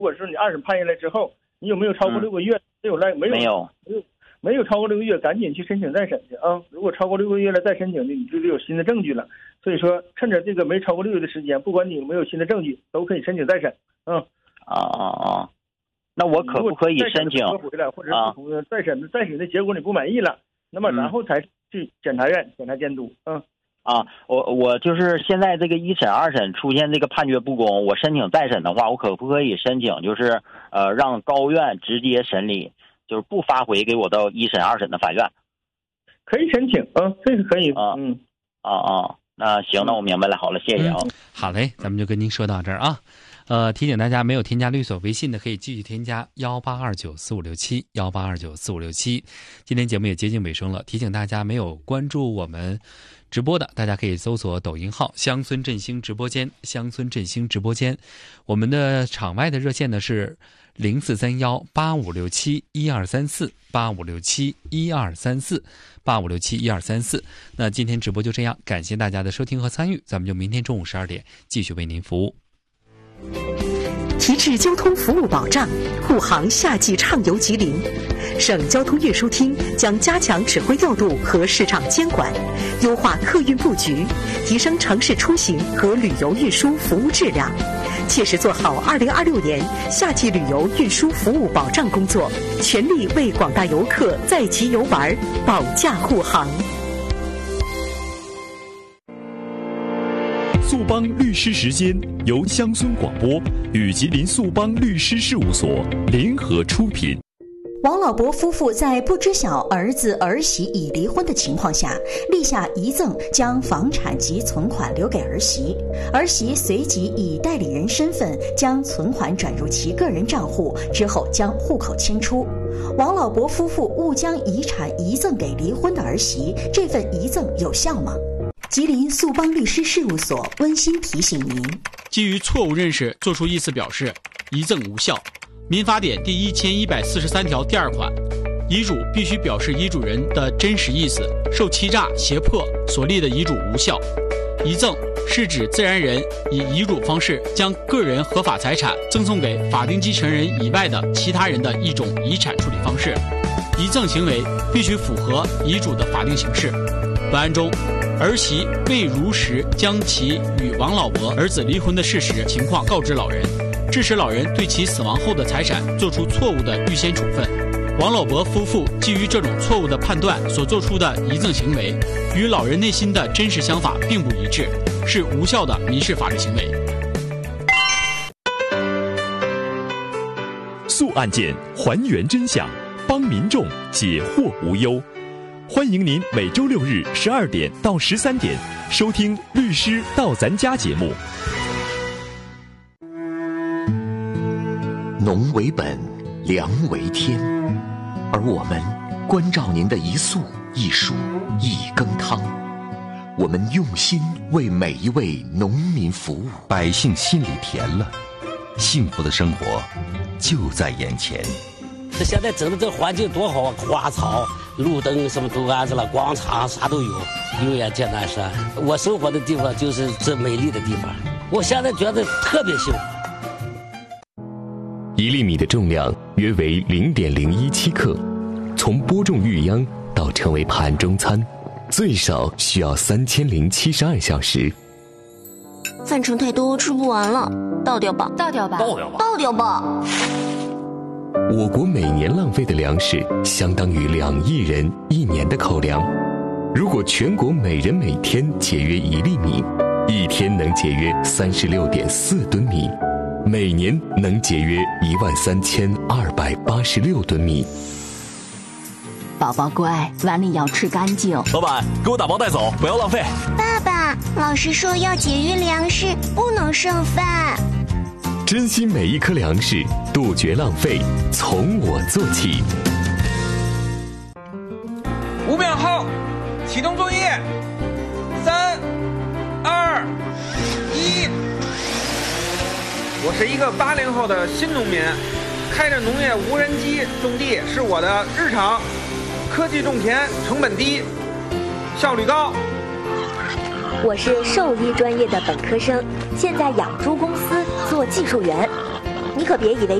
果说你二审判下来之后，你有没有超过6个月？没有超过6个月，赶紧去申请再审去啊！如果超过6个月了再申请的，你就得有新的证据了。所以说，趁着这个没超过6个月的时间，不管你有没有新的证据，都可以申请再审。 那我可不可以申请回来，或者再审的结果你不满意了，那么然后才去检察院检察监督。 我就是现在这个1审2审出现这个判决不公，我申请再审的话，我可不可以申请就是让高院直接审理，就是不发回给我到1审2审的法院？ 可以申请这个可以那行，那我明白了，好了，谢谢啊。 好嘞，咱们就跟您说到这儿啊。提醒大家，没有添加律所微信的可以继续添加1829456718294567。今天节目也接近尾声了，提醒大家没有关注我们直播的，大家可以搜索抖音号乡村振兴直播间，乡村振兴直播间。我们的场外的热线呢是0431856712348567123485671234。那今天直播就这样，感谢大家的收听和参与，咱们就明天中午12点继续为您服务。 提质交通服务保障，护航夏季畅游吉林。省交通运输厅将加强指挥调度和市场监管，优化客运布局，提升城市出行和旅游运输服务质量，切实做好2026年夏季旅游运输服务保障工作，全力为广大游客在吉游玩保驾护航。 速邦律师时间由乡村广播与吉林速邦律师事务所联合出品。 王老伯夫妇在不知晓儿子儿媳已离婚的情况下，立下遗赠，将房产及存款留给儿媳。儿媳随即以代理人身份将存款转入其个人账户，之后将户口迁出。王老伯夫妇误将遗产遗赠给离婚的儿媳，这份遗赠有效吗？吉林速邦律师事务所温馨提醒您： 基于错误认识作出意思表示，遗赠无效。民法典第1143条第2款，遗嘱必须表示遗嘱人的真实意思，受欺诈、胁迫所立的遗嘱无效。遗赠是指自然人以遗嘱方式将个人合法财产赠送给法定继承人以外的其他人的一种遗产处理方式。遗赠行为必须符合遗嘱的法定形式。本案中，儿媳未如实将其与王老伯儿子离婚的事实情况告知老人，致使老人对其死亡后的财产做出错误的预先处分。王老伯夫妇基于这种错误的判断所做出的遗赠行为，与老人内心的真实想法并不一致，是无效的民事法律行为。 诉案件，还原真相，帮民众解惑无忧。欢迎您每周6日12点到13点收听《律师到咱家》节目。 农为本，粮为天，而我们关照您的一粟一蔬一羹汤，我们用心为每一位农民服务， 百姓心里甜了，幸福的生活就在眼前。 现在整的这环境多好啊，花草路灯什么都安置了，广场啥都有，永远见南山。我生活的地方就是这美丽的地方，我现在觉得特别幸福。 1粒米的重量约为0.017克，从播种育秧到成为盘中餐，最少需要3072小时。 饭盛太多，吃不完了，倒掉吧， 倒掉吧， 倒掉吧，倒掉吧。 我国每年浪费的粮食相当于2亿人1年的口粮。如果全国每人每天节约1粒米，一天能节约36.4吨米，每年能节约13286吨米。 宝宝乖，碗里要吃干净。 老板，给我打包带走，不要浪费。 爸爸，老师说要节约粮食，不能剩饭。 珍惜每一颗粮食，杜绝浪费，从我做起。 5秒后，启动作业。3、2、1。我是一个80后的新农民，开着农业无人机种地是我的日常。科技种田，成本低，效率高。 我是兽医专业的本科生，现在养猪公司做技术员。你可特别以为